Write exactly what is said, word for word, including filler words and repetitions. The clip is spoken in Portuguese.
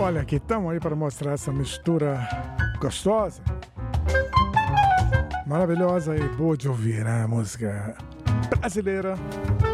Olha, aqui estamos aí para mostrar essa mistura gostosa, maravilhosa e boa de ouvir, né? Música brasileira.